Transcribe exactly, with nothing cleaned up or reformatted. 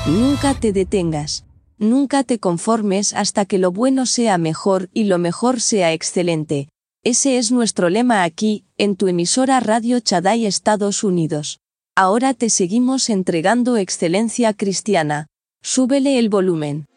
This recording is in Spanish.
Nunca te detengas. Nunca te conformes hasta que lo bueno sea mejor y lo mejor sea excelente. Ese es nuestro lema aquí, en tu emisora Radio Shaddai Estados Unidos. Ahora te seguimos entregando excelencia cristiana. Súbele el volumen.